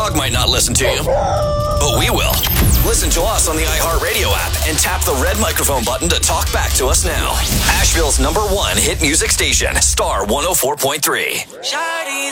dog might not listen to you, but we will. Listen to us on the iHeartRadio app and tap the red microphone button to talk back to us now. Asheville's #1 hit music station, Star 104.3.